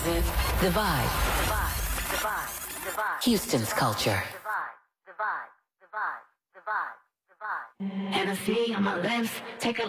Exclusive. The Vibe. Houston's culture. Hennessy on my lips, take a